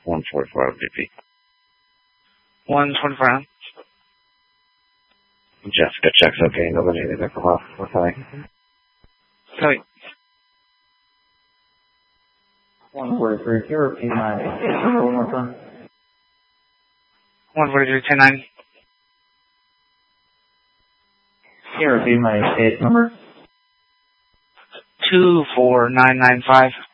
144 BP. 144. Jessica checks okay. Nobody needed to come off. Okay. Sorry. 143. Can you repeat my case number one more time? 143-10-9. Can you repeat my case number? 24995.